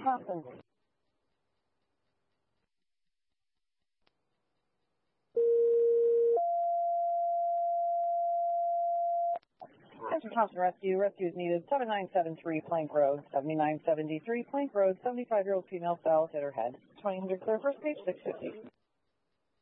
Thompson. Mr. Thompson Rescue. Rescue is needed. 7973 Plank Road. 7973 Plank Road. 75-year-old female fell, hit her head. 2000 clear first page 650.